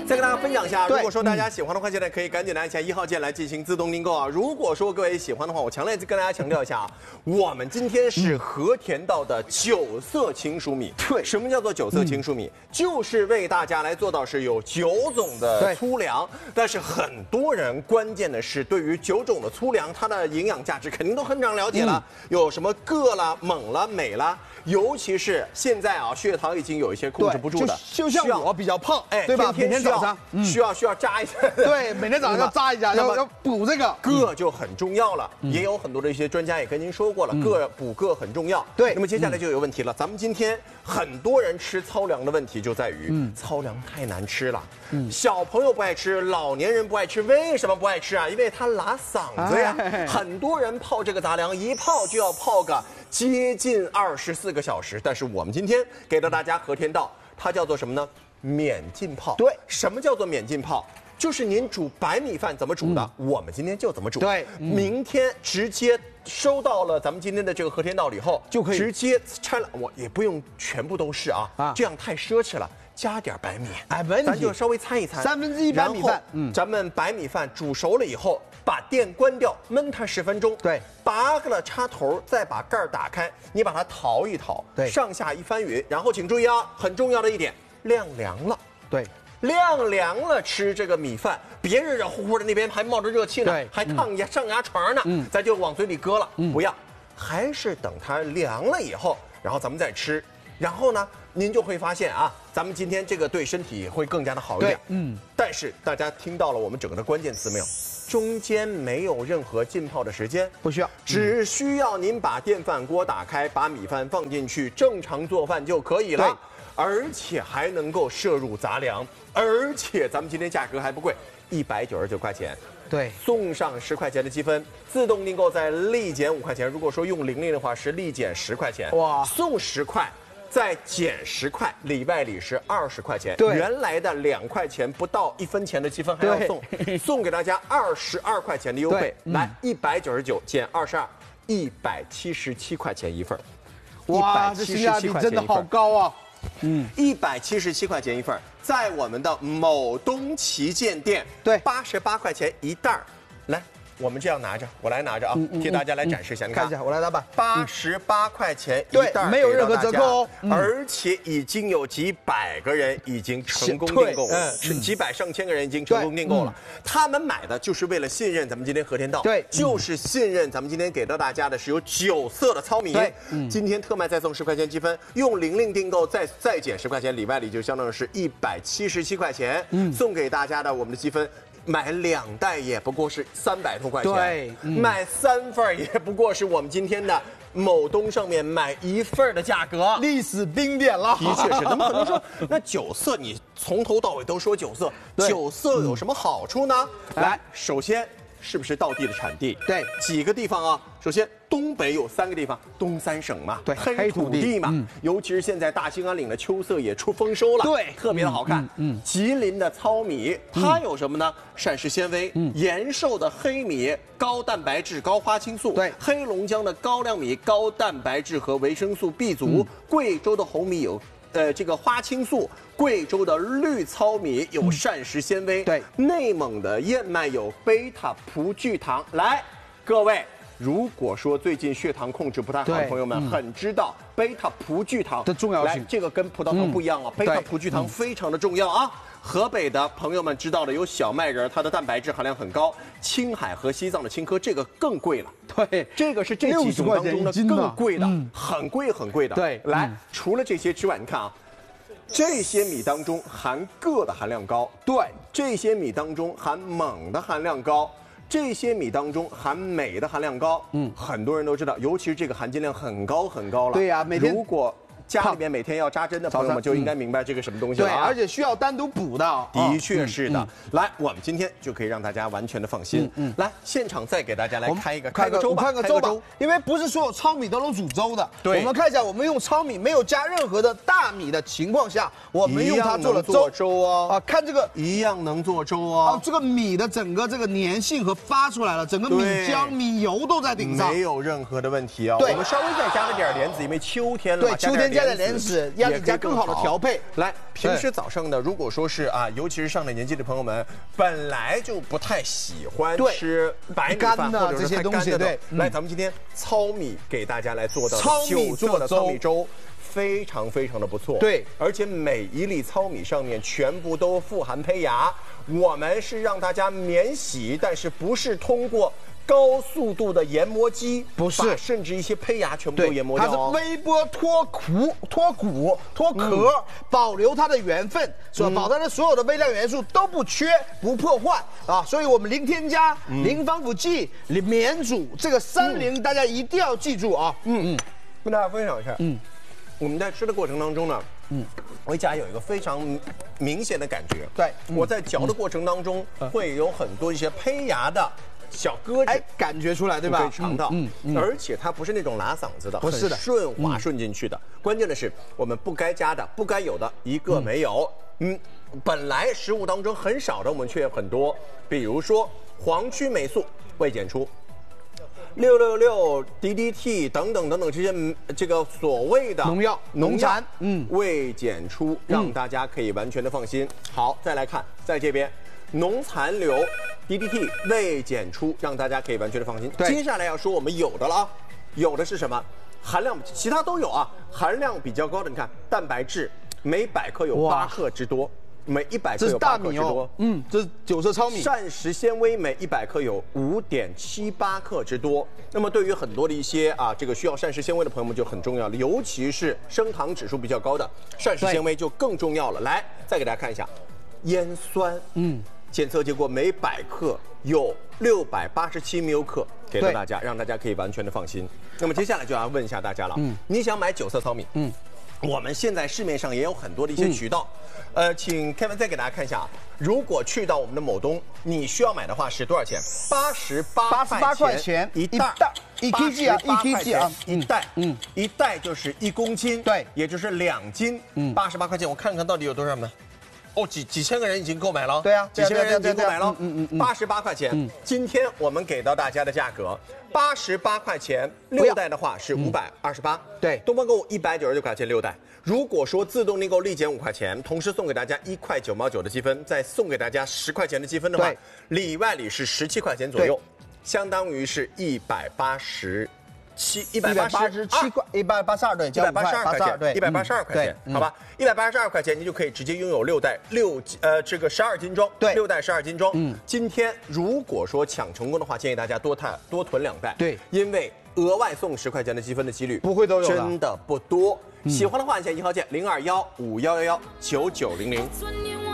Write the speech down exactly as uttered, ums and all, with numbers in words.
再跟大家分享一下，如果说大家喜欢的话，现在可以赶紧来按下一号键来进行自动订购啊。如果说各位喜欢的话，我强烈跟大家强调一下啊，我们今天是和田道的九色青薯米。对，什么叫做九色青薯米？就是为大家来做到是有九种的粗粮，但是很多人关键的是对于九种的粗粮，它的营养价值肯定都很常了解了，有什么铬啦、锰啦、镁啦。尤其是现在啊，血糖已经有一些控制不住的， 就像我比较胖，哎，对吧？ 每天早上需要需要扎一下， 对，每天早上要扎一下，要要补这个铬就很重要了。也有很多的一些专家也跟您说过了，铬补铬很重要。对，那么接下来就有问题了，咱们今天很多人吃糙粮的问题就在于糙粮太难吃了，小朋友不爱吃，老年人不爱吃，为什么不爱吃啊？因为它拉嗓子呀。很多人泡这个杂粮，一泡就要泡个接近二十四个小时，但是我们今天给到大家和田道，它叫做什么呢？免浸泡。对，什么叫做免浸泡？就是您煮白米饭怎么煮的，嗯、我们今天就怎么煮。对，嗯、明天直接收到了咱们今天的这个和田道了以后，就可以直接拆了，我也不用全部都是啊，啊这样太奢侈了。加点白米，哎，没问题，咱就稍微掺一掺，三分之一白米饭。嗯，咱们白米饭煮熟了以后，把电关掉，焖它十分钟。对，拔了插头，再把盖儿打开，你把它淘一淘，对，上下一翻匀，然后请注意啊，很重要的一点，晾凉了。对，晾凉了吃这个米饭，别热热乎乎的，那边还冒着热气呢，还烫牙上牙床呢，嗯，咱就往嘴里搁了，嗯，不要，还是等它凉了以后，然后咱们再吃。然后呢，您就会发现啊，咱们今天这个对身体会更加的好一点。嗯，但是大家听到了我们整个的关键词没有？中间没有任何浸泡的时间，不需要，只需要您把电饭锅打开，把米饭放进去，正常做饭就可以了。而且还能够摄入杂粮，而且咱们今天价格还不贵，一百九十九块钱。对，送上十块钱的积分，自动订购再立减五块钱。如果说用零零的话，是立减十块钱。哇，送十块。再减十块，里外里是二十块钱。对，原来的两块钱不到一分钱的积分还要送，送给大家二十二块钱的优惠。来，一百九十九减二十二，一百七十七块钱一份。 哇，这性价比真的好高啊！ 嗯，一百七十七块钱一份，在我们的某东旗舰店，对，八十八块钱一袋儿。来。我们这样拿着，我来拿着啊，嗯、替大家来展示一下。嗯、你看一下， 我来拿吧。 八十八块钱一袋， 没有任何折扣哦。 嗯、而且已经有几百个人已经成功订购了，嗯、几百上千个人已经成功订购了。嗯、他们买的就是为了信任咱们今天和田道，对，就是信任咱们今天给到大家的是有九色的糙米。对，嗯、今天特卖再送十块钱积分，用零零订购再再减十块钱，里外里就相当于是一百七十七块钱。嗯，送给大家的我们的积分。买两袋也不过是三百多块钱，对，嗯、买三份也不过是我们今天的某东上面买一份的价格， 历史冰点了。 的确是，那么很多说，那九色你从头到尾都说九色，九色有什么好处呢？嗯、来，首先是不是道地的产地？对，几个地方啊？首先，东北有三个地方，东三省嘛，对，黑土地嘛，嗯、尤其是现在大兴安岭的秋色也出丰收了，对，特别的好看。嗯，嗯吉林的糙米，它有什么呢？膳食纤维，嗯，延寿的黑米，高蛋白质、高花青素，对，黑龙江的高粱米，高蛋白质和维生素 B 族，嗯、贵州的红米有。呃，这个花青素，贵州的绿糙米有膳食纤维，对，内蒙的燕麦有贝塔葡聚糖。来，各位，如果说最近血糖控制不太好的朋友们，嗯、很知道贝塔葡聚糖的重要性。这个跟葡萄糖不一样啊，贝塔葡聚糖非常的重要啊。河北的朋友们知道的有小麦仁，它的蛋白质含量很高。青海和西藏的青稞，这个更贵了。对，这个是这几种当中的更贵的，嗯、很贵很贵的。对，来，嗯、除了这些之外，你看啊，这些米当中含铬的含量高，对，这些米当中含锰的含量高。这些米当中含镁的含量高，嗯，很多人都知道，尤其是这个含金量很高很高了。对呀，每天如果家里面每天要扎针的朋友们就应该明白这个什么东西了、啊。对， 而且需要单独补的。 的确是的。嗯嗯、来，我们今天就可以让大家完全的放心。嗯，嗯来，现场再给大家来开一个开个粥吧， 开个粥吧。因为不是所有糙米都能煮粥的。对。我们看一下，我们用糙米没有加任何的大米的情况下，我们用它做了粥。 粥哦。啊， 看这个一样能做粥哦。 啊，这个米的整个这个粘性和发出来了，整个米浆、米油都在顶上， 没有任何的问题啊。对。我们稍微再加了点莲子，因为秋天了嘛，秋天。 加点莲子，让你家更好的调配。 来，平时早上呢，如果说是啊，尤其是上了年纪的朋友们，本来就不太喜欢吃白米饭或者这些东西，对。 来，咱们今天糙米给大家来做到糙米做的糙米粥。非常非常的不错， 对， 而且每一粒糙米上面全部都富含胚芽，我们是让大家免洗，但是不是通过高速度的研磨机， 不是， 甚至一些胚芽全部都研磨掉、哦， 它是微波脱壳、脱骨、脱壳，嗯、保留它的原分，是吧？嗯、保它的所有的微量元素都不缺、不破坏啊，所以我们零添加、嗯、零防腐剂、零免煮，这个三零、嗯、大家一定要记住啊！嗯嗯， 跟大家分享一下，嗯。我们在吃的过程当中呢，嗯，回家有一个非常明显的感觉。 对， 嗯、我在嚼的过程当中、嗯、会有很多一些胚芽的小疙瘩， 哎，感觉出来对吧？ 可以尝到，嗯嗯，而且它不是那种拉嗓子的， 不是的， 很顺滑顺进去的。嗯、关键的是，我们不该加的、不该有的一个没有。嗯，嗯本来食物当中很少的，我们却有很多，比如说黄曲霉素未检出。六六六 D D T 等等等等这些这个所谓的农药农残，嗯，未检出，让大家可以完全的放心。好，再来看在这边，农残留 D D T 未检出，让大家可以完全的放心。接下来要说我们有的了啊，有的是什么？含量其他都有啊，含量比较高的，你看蛋白质每百克有八克之多。每一百克有八克之多， 嗯，这是九色糙米。 膳食纤维每一百克有五点七八克之多。那么对于很多的一些啊，这个需要膳食纤维的朋友们就很重要了，尤其是升糖指数比较高的，膳食纤维就更重要了。来，再给大家看一下，烟酸，嗯，检测结果每百克有六百八十七毫克，给到大家，让大家可以完全的放心。那么接下来就要问一下大家了，嗯，你想买九色糙米，嗯。我们现在市面上也有很多的一些渠道，嗯、呃，请 Kevin 再给大家看一下啊。如果去到我们的某东，你需要买的话是多少钱？八十八块钱一袋， 一 K G 啊，一 K G 啊， 一袋，嗯，一袋就是一公斤， 对， 也就是两斤，嗯，八十八块钱，我看看到底有多少呢？哦，几几千个人已经购买了， 对啊， 几千个人已经购买了， 嗯嗯嗯， 八十八块钱。今天我们给到大家的价格，八十八块钱，六袋的话是五百二十八， 对， 东方购物一百九十九块钱六袋。如果说自动订购立减五块钱，同时送给大家一块九毛九的积分，再送给大家十块钱的积分的话，里外里是十七块钱左右，相当于是一百八十。七一百八十七块，一百八十二对， 一百八十二块钱，对，一百八十二块钱，好吧，一百八十二块钱，你就可以直接拥有六袋六呃这个十二斤装， 对， 六袋十二斤装。嗯，今天如果说抢成功的话，建议大家多碳多囤两袋， 对， 因为额外送十块钱的积分的几率不会都有， 真的不多。喜欢的话，按下一号键零二幺五幺幺幺九九零零。